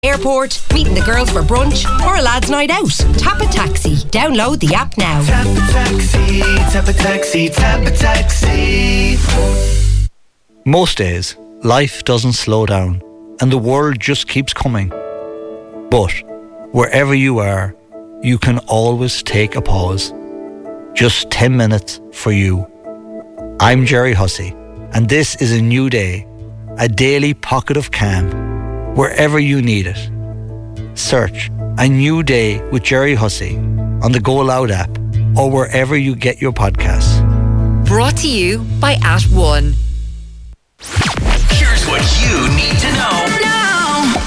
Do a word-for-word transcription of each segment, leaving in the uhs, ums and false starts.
Airport, meeting the girls for brunch, or a lad's night out. Tap a Taxi. Download the app now. Tap a taxi, tap a taxi, tap a taxi. Most days, life doesn't slow down and the world just keeps coming. But wherever you are, you can always take a pause. Just ten minutes for you. I'm Jerry Hussey, and this is a new day, a daily pocket of calm. Wherever you need it. Search A New Day with Jerry Hussey on the Go Loud app or wherever you get your podcasts. Brought to you by At One. Here's what you need to know. Now.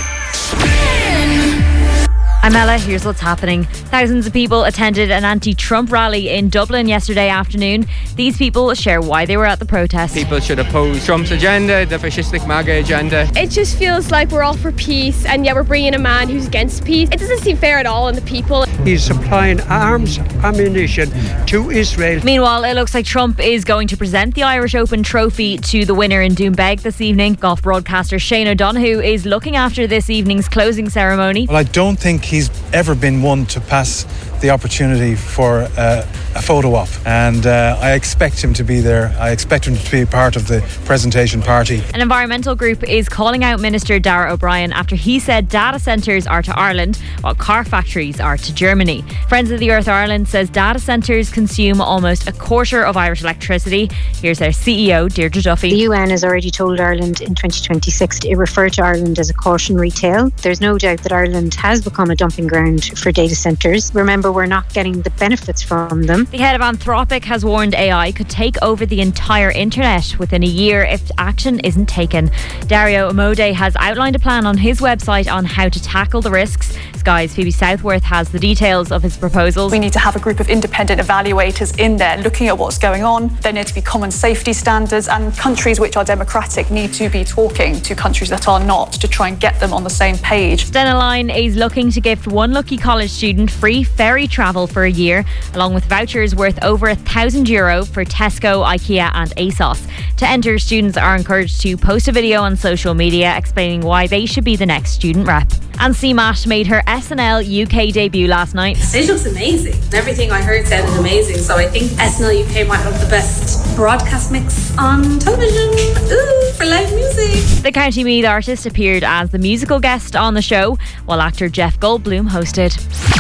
I'm Ella, here's what's happening. Thousands of people attended an anti-Trump rally in Dublin yesterday afternoon. These people share why they were at the protest. People should oppose Trump's agenda, the fascistic MAGA agenda. It just feels like we're all for peace, and yet we're bringing a man who's against peace. It doesn't seem fair at all on the people. He's supplying arms, ammunition to Israel. Meanwhile, it looks like Trump is going to present the Irish Open trophy to the winner in Doonbeg this evening. Golf broadcaster Shane O'Donoghue is looking after this evening's closing ceremony. Well, I don't think he's ever been one to pass the opportunity for uh, a photo op, and uh, I expect him to be there. I expect him to be part of the presentation party. An environmental group is calling out Minister Darragh O'Brien after he said data centres are to Ireland while car factories are to Germany. Friends of the Earth Ireland says data centres consume almost a quarter of Irish electricity. Here's their C E O, Deirdre Duffy. The U N has already told Ireland in twenty twenty-six to refer to Ireland as a cautionary tale. There's no doubt that Ireland has become a dumping ground for data centres. Remember, we're not getting the benefits from them. The head of Anthropic has warned A I could take over the entire internet within a year if action isn't taken. Dario Amode has outlined a plan on his website on how to tackle the risks. Sky's Phoebe Southworth has the details of his proposals. We need to have a group of independent evaluators in there looking at what's going on. There need to be common safety standards, and countries which are democratic need to be talking to countries that are not to try and get them on the same page. Stena Line is looking to gift one lucky college student free ferry travel for a year, along with vouchers worth over a thousand euro for Tesco, IKEA and ASOS. To enter, students are encouraged to post a video on social media explaining why they should be the next student rep. And C MAT made her S N L U K debut last night. It looks amazing. Everything I heard sounded amazing, so I think S N L U K might have the best broadcast mix on television. Ooh, for live music. The County Meath artist appeared as the musical guest on the show, while actor Jeff Goldblum hosted.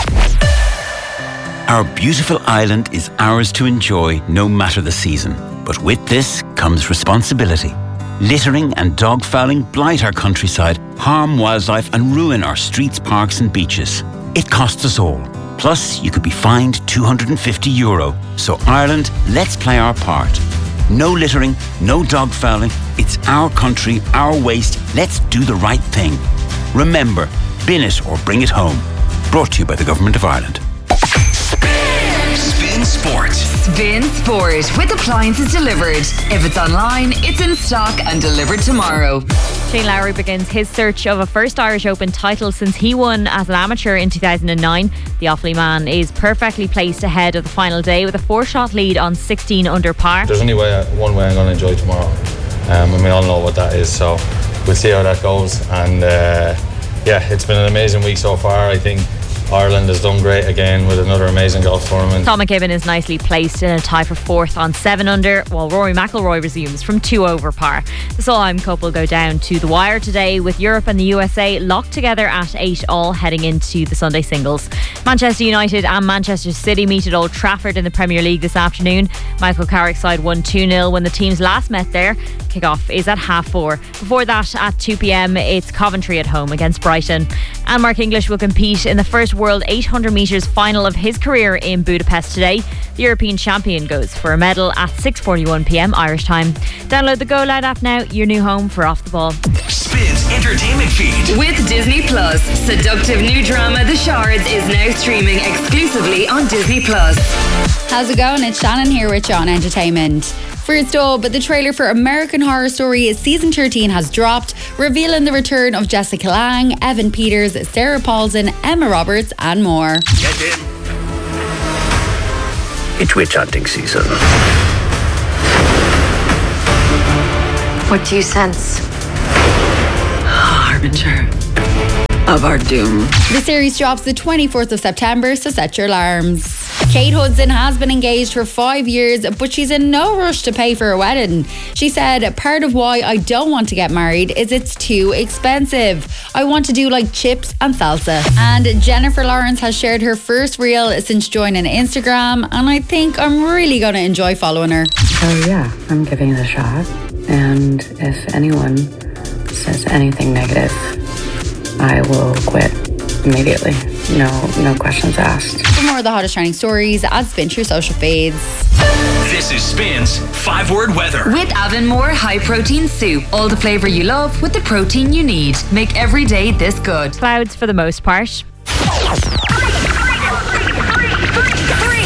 Our beautiful island is ours to enjoy no matter the season. But with this comes responsibility. Littering and dog fouling blight our countryside, harm wildlife and ruin our streets, parks and beaches. It costs us all. Plus, you could be fined two hundred fifty euro. So Ireland, let's play our part. No littering, no dog fouling. It's our country, our waste. Let's do the right thing. Remember, bin it or bring it home. Brought to you by the Government of Ireland. Spin Sport. Spin Sport with appliances delivered. If it's online, it's in stock and delivered tomorrow. Shane Lowry begins his search of a first Irish Open title since he won as an amateur in two thousand nine. The Offaly man is perfectly placed ahead of the final day with a four-shot lead on sixteen under par. There's only way, one way I'm going to enjoy tomorrow, um, and we all know what that is, so we'll see how that goes. And uh, yeah, it's been an amazing week so far. I think Ireland has done great again with another amazing golf tournament. Tom McKibben is nicely placed in a tie for fourth on seven under, while Rory McIlroy resumes from two over par. The Solheim couple go down to the wire today, with Europe and the U S A locked together at eight all heading into the Sunday singles. Manchester United and Manchester City meet at Old Trafford in the Premier League this afternoon. Michael Carrick's side won two nil when the teams last met there. Kickoff is at half four. Before that, at two p.m, it's Coventry at home against Brighton. And Mark English will compete in the first World eight hundred metres final of his career in Budapest today. The European champion goes for a medal at six forty-one p.m. Irish time. Download the Go Loud app now, your new home for Off the Ball. Spins entertainment feed. With Disney Plus, seductive new drama The Shards is now streaming exclusively on Disney Plus. How's it going? It's Shannon here with John Entertainment. First up, the trailer for American Horror Story Season thirteen has dropped, revealing the return of Jessica Lange, Evan Peters, Sarah Paulson, Emma Roberts and more. Get in. It's witch hunting season. What do you sense? Harbinger. of our doom. The series drops the twenty-fourth of September, so set your alarms. Kate Hudson has been engaged for five years, but she's in no rush to pay for a wedding. She said, part of why I don't want to get married is it's too expensive. I want to do like chips and salsa. And Jennifer Lawrence has shared her first reel since joining Instagram, and I think I'm really going to enjoy following her. So yeah, I'm giving it a shot. And if anyone says anything negative, I will quit immediately. No, no questions asked. For more of the hottest trending stories, add Spin to your social feeds. This is Spin's five word weather. With Avonmore High Protein Soup. All the flavour you love with the protein you need. Make every day this good. Clouds for the most part.